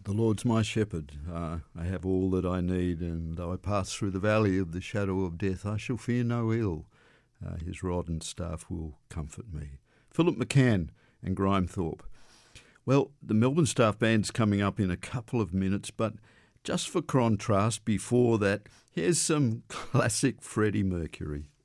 The Lord's my shepherd. I have all that I need, and though I pass through the valley of the shadow of death, I shall fear no ill. His rod and staff will comfort me. Philip McCann and Grime Thorpe. Well, the Melbourne Staff Band's coming up in a couple of minutes, but just for contrast, before that, here's some classic Freddie Mercury.